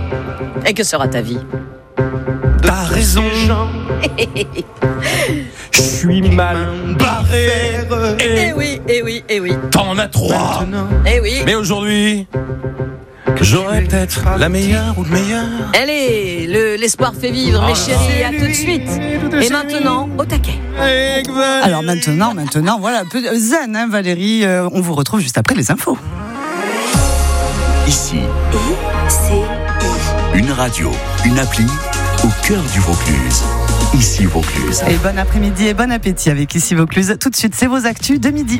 Et que sera ta vie? T'as raison. Je suis mal barré. Eh oui, eh oui, eh oui. T'en as 3. Eh oui. Mais aujourd'hui, j'aurais peut-être la meilleure ou le meilleur. Allez, l'espoir fait vivre, mes chéris, à tout de suite. Et maintenant, au taquet. Alors maintenant, voilà, un peu zen, hein, Valérie. On vous retrouve juste après les infos. Ici, une radio, une appli au cœur du Vaucluse. Ici Vaucluse. Et bon après-midi et bon appétit avec Ici Vaucluse. Tout de suite, c'est vos actus de midi.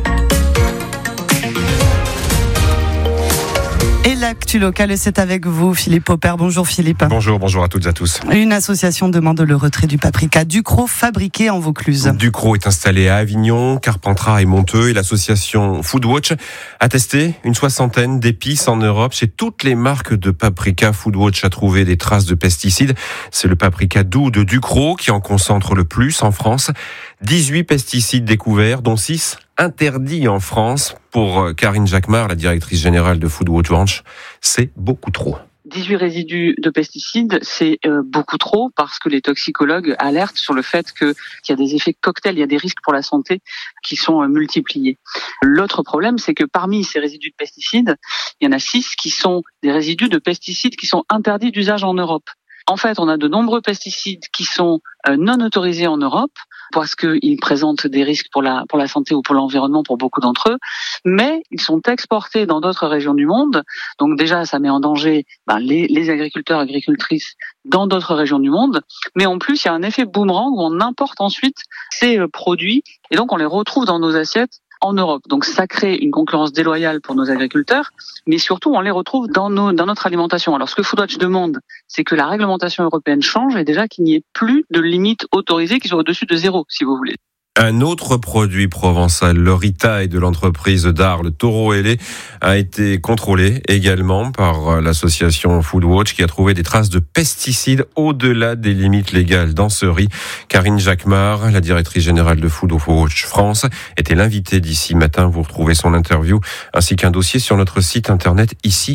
Et l'actu locale, c'est avec vous, Philippe Popper. Bonjour Philippe. Bonjour à toutes et à tous. Une association demande le retrait du paprika Ducros fabriqué en Vaucluse. Ducros est installé à Avignon, Carpentras et Monteux, et l'association Foodwatch a testé une 60aine d'épices en Europe. Chez toutes les marques de paprika, Foodwatch a trouvé des traces de pesticides. C'est le paprika doux de Ducros qui en concentre le plus en France. 18 pesticides découverts, dont 6 interdits en France. Pour Karine Jacquemart, la directrice générale de Foodwatch, c'est beaucoup trop. 18 résidus de pesticides, c'est beaucoup trop parce que les toxicologues alertent sur le fait qu'il y a des effets cocktails, il y a des risques pour la santé qui sont multipliés. L'autre problème, c'est que parmi ces résidus de pesticides, il y en a 6 qui sont des résidus de pesticides qui sont interdits d'usage en Europe. En fait, on a de nombreux pesticides qui sont non autorisés en Europe parce qu'ils présentent des risques pour la santé ou pour l'environnement pour beaucoup d'entre eux, mais ils sont exportés dans d'autres régions du monde. Donc déjà, ça met en danger les agriculteurs, agricultrices dans d'autres régions du monde. Mais en plus, il y a un effet boomerang où on importe ensuite ces produits et donc on les retrouve dans nos assiettes en Europe. Donc ça crée une concurrence déloyale pour nos agriculteurs, mais surtout on les retrouve dans notre alimentation. Alors ce que Foodwatch demande, c'est que la réglementation européenne change et déjà qu'il n'y ait plus de limites autorisées qui soient au-dessus de 0, si vous voulez. Un autre produit provençal, le ritaille de l'entreprise d'Arles, Taureau Ailé, a été contrôlé également par l'association Foodwatch qui a trouvé des traces de pesticides au-delà des limites légales dans ce riz. Karine Jacquemart, la directrice générale de Foodwatch France, était l'invitée d'ici matin. Vous retrouvez son interview ainsi qu'un dossier sur notre site internet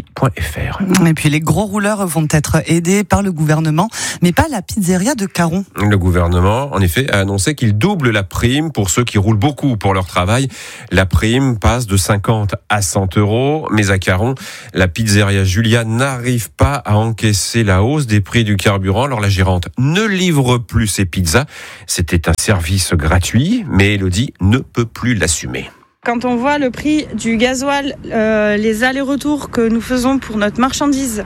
ici.fr. Et puis les gros rouleurs vont être aidés par le gouvernement, mais pas la pizzeria de Caron. Le gouvernement, en effet, a annoncé qu'il double la prime pour ceux qui roulent beaucoup pour leur travail. La prime passe de 50 à 100 euros. Mais à Caron, la pizzeria Julia n'arrive pas à encaisser la hausse des prix du carburant. Alors la gérante ne livre plus ses pizzas. C'était un service gratuit, mais Elodie ne peut plus l'assumer. Quand on voit le prix du gasoil, les allers-retours que nous faisons pour notre marchandise,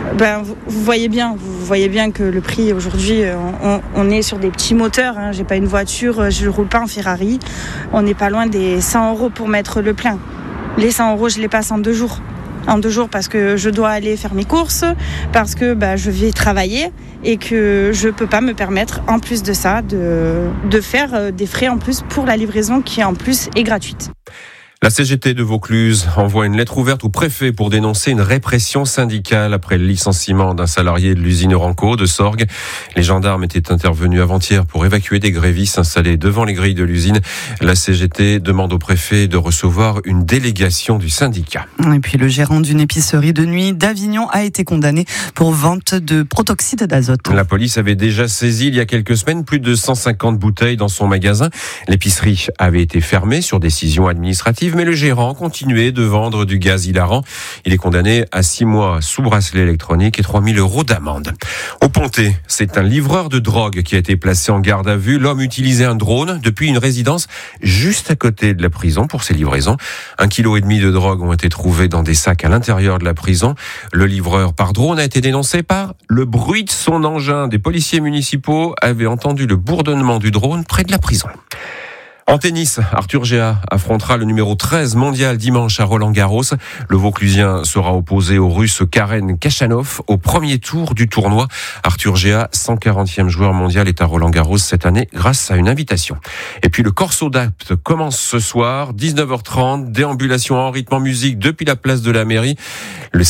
vous voyez bien que le prix aujourd'hui, on est sur des petits moteurs. J'ai pas une voiture, je roule pas en Ferrari. On n'est pas loin des 100 euros pour mettre le plein. Les 100 euros, je les passe en 2 jours. En 2 jours parce que je dois aller faire mes courses, parce que je vais travailler et que je peux pas me permettre en plus de ça de faire des frais en plus pour la livraison qui en plus est gratuite. La CGT de Vaucluse envoie une lettre ouverte au préfet pour dénoncer une répression syndicale après le licenciement d'un salarié de l'usine Ranco de Sorgues. Les gendarmes étaient intervenus avant-hier pour évacuer des grévistes installés devant les grilles de l'usine. La CGT demande au préfet de recevoir une délégation du syndicat. Et puis le gérant d'une épicerie de nuit d'Avignon a été condamné pour vente de protoxyde d'azote. La police avait déjà saisi il y a quelques semaines plus de 150 bouteilles dans son magasin. L'épicerie avait été fermée sur décision administrative, mais le gérant continuait de vendre du gaz hilarant. Il est condamné à 6 mois sous bracelet électronique et 3 000 euros d'amende. Au Pontet, c'est un livreur de drogue qui a été placé en garde à vue. L'homme utilisait un drone depuis une résidence juste à côté de la prison pour ses livraisons. 1,5 kg de drogue ont été trouvés dans des sacs à l'intérieur de la prison. Le livreur par drone a été dénoncé par le bruit de son engin. Des policiers municipaux avaient entendu le bourdonnement du drone près de la prison. En tennis, Arthur Géat affrontera le numéro 13 mondial dimanche à Roland-Garros. Le Vauclusien sera opposé au Russe Karen Khachanov au premier tour du tournoi. Arthur Géat, 140e joueur mondial, est à Roland-Garros cette année grâce à une invitation. Et puis le Corso d'Apt commence ce soir, 19h30, déambulation en rythme en musique depuis la place de la mairie. Le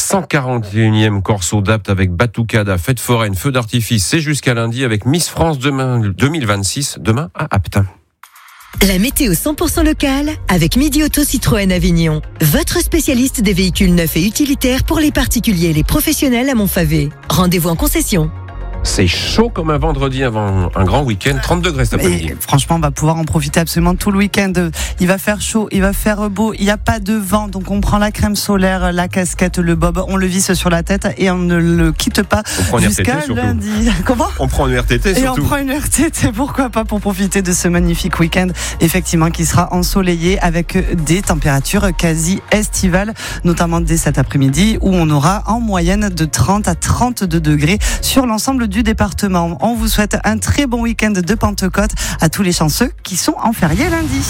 141e Corso d'Apt avec Batucada, fête foraine, feu d'artifice, c'est jusqu'à lundi avec Miss France 2026, demain à Apt. La météo 100% locale avec Midi Auto Citroën Avignon. Votre spécialiste des véhicules neufs et utilitaires pour les particuliers et les professionnels à Montfavet. Rendez-vous en concession. C'est chaud comme un vendredi avant un grand week-end, 30 degrés cet après-midi. Et franchement, on va pouvoir en profiter absolument tout le week-end. Il va faire chaud, il va faire beau, il n'y a pas de vent, donc on prend la crème solaire, la casquette, le bob, on le visse sur la tête et on ne le quitte pas jusqu'à lundi. Comment ? On prend une RTT surtout. Et on prend une RTT, pourquoi pas, pour profiter de ce magnifique week-end, effectivement, qui sera ensoleillé avec des températures quasi estivales, notamment dès cet après-midi, où on aura en moyenne de 30 à 32 degrés sur l'ensemble du département. On vous souhaite un très bon week-end de Pentecôte à tous les chanceux qui sont en férié lundi.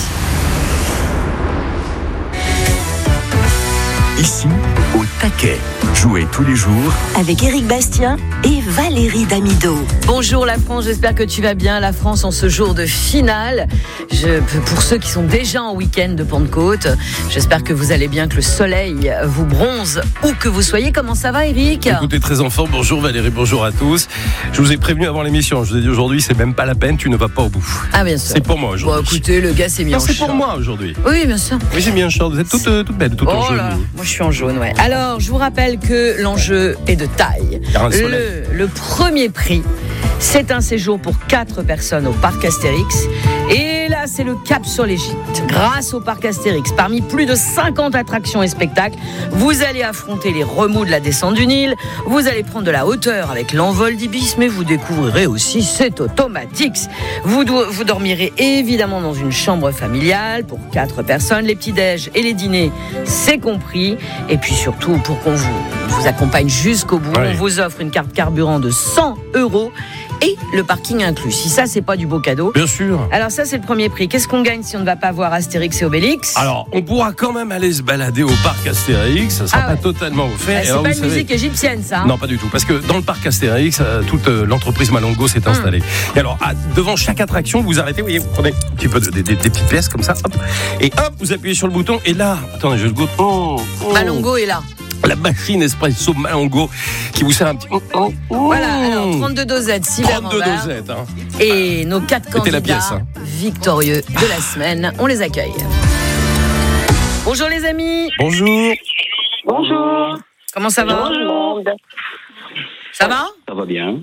Ici, au taquet. Jouez tous les jours Avec Éric Bastien et Valérie Damido. Bonjour la France, j'espère que tu vas bien. La France en ce jour de finale. Pour ceux qui sont déjà en week-end de Pentecôte, j'espère que vous allez bien, que le soleil vous bronze où que vous soyez. Comment ça va, Éric ? Écoutez, très en forme. Bonjour Valérie, bonjour à tous. Je vous ai prévenu avant l'émission. Je vous ai dit aujourd'hui, c'est même pas la peine, tu ne vas pas au bout. Ah, bien sûr. C'est pour moi aujourd'hui. Bon, écoutez, le gars s'est mis en C'est short. pour moi aujourd'hui. Oui, bien sûr. Oui, j'ai mis un short. Vous êtes toute belle, toute en jaune. Moi, je suis en jaune, ouais. Alors, je vous rappelle que l'enjeu est de taille. Le premier prix, c'est un séjour pour 4 personnes au parc Astérix. Et là, c'est le cap sur l'Égypte. Grâce au parc Astérix, parmi plus de 50 attractions et spectacles, vous allez affronter les remous de la descente du Nil, vous allez prendre de la hauteur avec l'envol d'Ibis, mais vous découvrirez aussi cet Automatix. Vous dormirez évidemment dans une chambre familiale pour 4 personnes. Les petits-déj et les dîners, c'est compris. Et puis surtout, pour qu'on vous accompagne jusqu'au bout, on vous offre une carte carburant de 100 € et le parking inclus. Si ça, c'est pas du beau cadeau. Bien sûr. Alors ça, c'est le premier prix. Qu'est-ce qu'on gagne si on ne va pas voir Astérix et Obélix ? Alors, on pourra quand même aller se balader au parc Astérix. Ça sera pas totalement offert. C'est pas une musique égyptienne, ça. Non, pas du tout. Parce que dans le parc Astérix, toute l'entreprise Malongo s'est installée. Et alors, devant chaque attraction, vous arrêtez, vous voyez, vous prenez un petit peu des petites pièces comme ça, hop, et hop, vous appuyez sur le bouton. Et là, attendez, je le goûte. Malongo est là. La machine espresso Malongo qui vous sert un petit. Voilà, alors 32 dosettes, 6 verres en verre. 32 dosettes. Hein. Et nos 4 candidats la pièce, hein. victorieux de la semaine, on les accueille. Bonjour les amis. Bonjour. Bonjour. Comment ça va ? Bonjour. Ça va ? Ça va bien.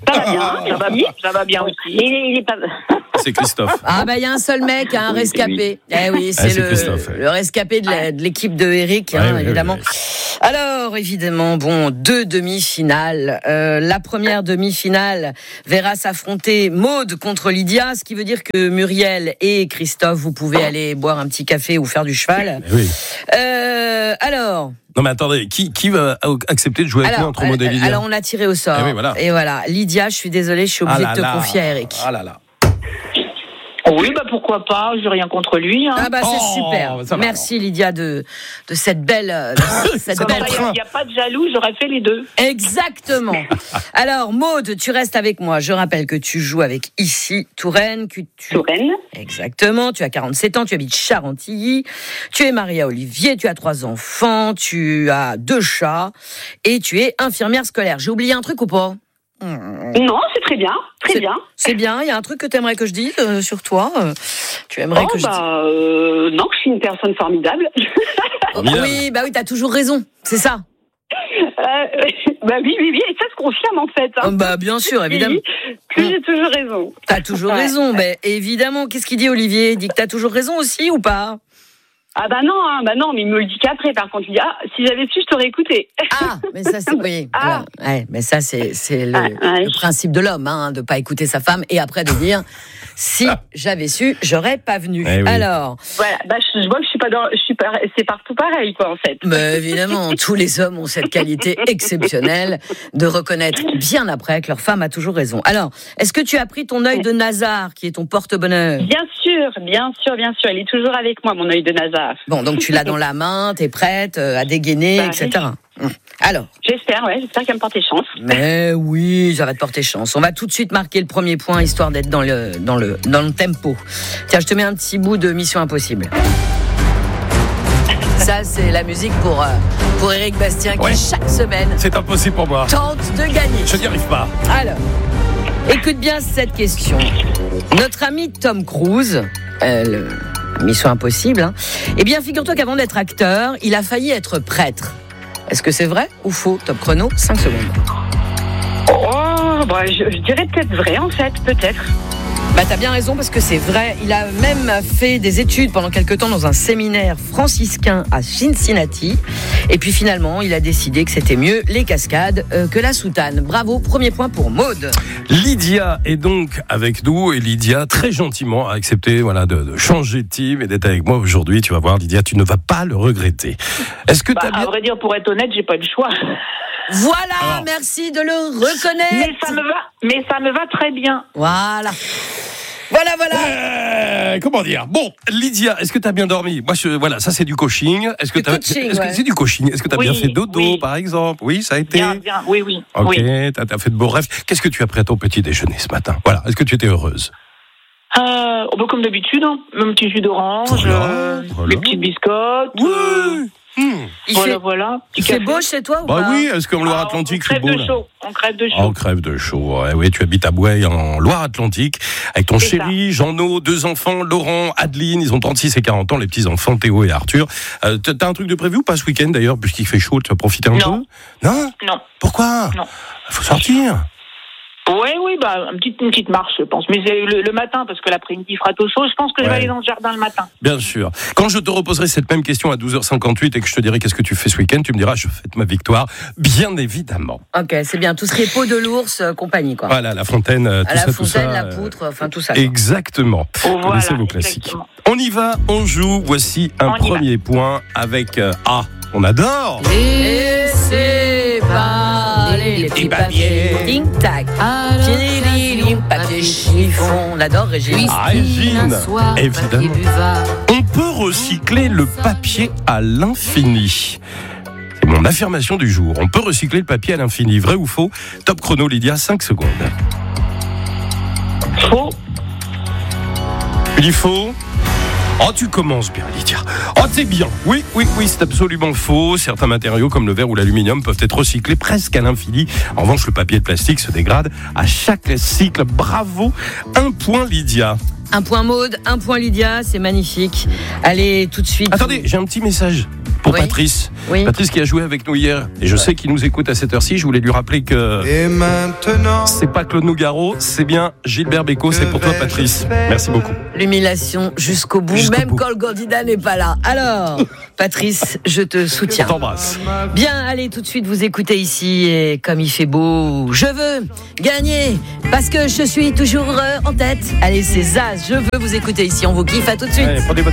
Ça va bien aussi. Il est pas... C'est Christophe. Ah bah il y a un seul mec, un rescapé. Eh oui, c'est le rescapé de l'équipe de Eric, évidemment. Oui. Alors évidemment, bon, 2 demi-finales. La première demi-finale verra s'affronter Maude contre Lydia, ce qui veut dire que Muriel et Christophe, vous pouvez aller boire un petit café ou faire du cheval. Oui. Alors. Non mais attendez, qui va accepter de jouer avec nous entre Maude et Lydia ? Alors on a tiré au sort. Et voilà. Lydia, je suis désolée, je suis obligée de te confier à Eric. Ah là là. Oui, pourquoi pas, j'ai rien contre lui. Hein. Ah c'est super. Merci Lydia de cette belle... Il n'y a pas de jaloux, j'aurais fait les deux. Exactement. Alors Maude, tu restes avec moi. Je rappelle que tu joues avec Ici Touraine. Touraine. Exactement, tu as 47 ans, tu habites Charentilly. Tu es mariée à Olivier, tu as 3 enfants, tu as 2 chats et tu es infirmière scolaire. J'ai oublié un truc ou pas ? Non, c'est très bien, bien. C'est bien, il y a un truc que tu aimerais que je dise sur toi tu aimerais que je dise... Non, je suis une personne formidable. Oui, t'as toujours raison, c'est ça. Oui, et ça se confirme en fait. Hein. Bien sûr, évidemment. Que j'ai toujours raison. T'as toujours raison, évidemment. Qu'est-ce qu'il dit Olivier ? Il dit que t'as toujours raison aussi ou pas ? Ah non, mais il me le dit qu'après. Par contre, il dit si j'avais su, je t'aurais écouté. Mais ça c'est mais ça c'est le principe de l'homme, de pas écouter sa femme et après de dire si j'avais su, j'aurais pas venu. Oui. Alors, voilà, je vois que c'est partout pareil quoi en fait. Mais évidemment, tous les hommes ont cette qualité exceptionnelle de reconnaître bien après que leur femme a toujours raison. Alors, est-ce que tu as pris ton œil de Nazar qui est ton porte-bonheur ? Bien sûr, il est toujours avec moi mon œil de Nazar. Bon, donc tu l'as dans la main, t'es prête à dégainer, etc. Alors. J'espère qu'elle me porte chance. Mais oui, ça va te porter chance. On va tout de suite marquer le premier point, histoire d'être dans le tempo. Tiens, je te mets un petit bout de Mission Impossible. Ça, c'est la musique pour Éric Bastien qui, chaque semaine, c'est impossible pour moi. Tente de gagner. Je n'y arrive pas. Alors. Écoute bien cette question. Notre ami Tom Cruise, mission impossible, hein. Eh bien, figure-toi qu'avant d'être acteur, il a failli être prêtre. Est-ce que c'est vrai ou faux? Top chrono, 5 secondes. Oh, bah, je dirais peut-être vrai, en fait, peut-être. Bah, t'as bien raison parce que c'est vrai. Il a même fait des études pendant quelques temps dans un séminaire franciscain à Cincinnati. Et puis finalement, il a décidé que c'était mieux les cascades que la soutane. Bravo, premier point pour Maude. Lydia est donc avec nous et Lydia, très gentiment, a accepté de changer de team et d'être avec moi aujourd'hui. Tu vas voir, Lydia, tu ne vas pas le regretter. Est-ce que à vrai dire, pour être honnête, j'ai pas le choix. Voilà, merci de le reconnaître. Mais ça me va très bien. Voilà. Comment dire? Bon, Lydia, est-ce que tu as bien dormi? Moi, ça c'est du coaching. Est-ce que c'est du coaching? Est-ce que tu as bien fait dodo, par exemple? Oui, ça a été. Bien, oui. Ok, oui. T'as fait de beaux rêves. Qu'est-ce que tu as pris à ton petit déjeuner ce matin? Voilà, est-ce que tu étais heureuse? Comme d'habitude, hein. Mon petit jus d'orange, les petites biscottes. Oui. Voilà. Il fait beau chez toi ou pas? Oui, est-ce qu'en Loire-Atlantique c'est beau là? On crève de chaud. On crève de chaud. Oui, tu habites à Bouaye en Loire-Atlantique avec ton chéri, Jean-No, 2 enfants, Laurent, Adeline, ils ont 36 et 40 ans, les petits enfants Théo et Arthur. T'as un truc de prévu ou pas ce week-end d'ailleurs, puisqu'il fait chaud, tu vas profiter un peu? Non. Pourquoi? Non. Faut sortir. Oui, une petite marche, je pense. Mais c'est le matin, parce que l'après-midi, il fera tout chaud. Je pense que je vais aller dans le jardin le matin. Bien sûr. Quand je te reposerai cette même question à 12h58 et que je te dirai qu'est-ce que tu fais ce week-end, tu me diras, je fête ma victoire, bien évidemment. Ok, c'est bien. Tout ce qui est peau de l'ours, compagnie, quoi. Voilà, la fontaine, tout ça. La poutre, enfin tout ça. Exactement. Voilà, c'est vos classiques. On y va, on joue. Voici un premier point avec on adore. Laissez parler les petits papiers. Tic-tac. Papier chiffon. On adore Régine. Régine, évidemment. On peut recycler le papier à l'infini. C'est mon affirmation du jour. On peut recycler le papier à l'infini. Vrai ou faux? Top chrono, Lydia, 5 secondes. Faux. Tu dis faux? Oh, tu commences bien, Lydia. Oh, t'es bien. Oui, c'est absolument faux. Certains matériaux, comme le verre ou l'aluminium, peuvent être recyclés presque à l'infini. En revanche, le papier et le plastique se dégradent à chaque cycle. Bravo. 1 point, Lydia. 1 point Maude, 1 point Lydia, c'est magnifique. Allez, tout de suite. Attendez, j'ai un petit message pour Patrice. Oui. Patrice qui a joué avec nous hier. Et je sais qu'il nous écoute à cette heure-ci. Je voulais lui rappeler que c'est pas Claude Nougaro, c'est bien Gilbert Bécaud. C'est pour toi, Patrice. Merci beaucoup. L'humiliation jusqu'au bout, même quand le candidat n'est pas là. Alors, Patrice, je te soutiens. Je t'embrasse. Bien, allez, tout de suite, vous écoutez ici. Et comme il fait beau, je veux gagner parce que je suis toujours en tête. Allez, c'est Zaz. Je veux vous écouter ici. On vous kiffe. À tout de suite. Allez,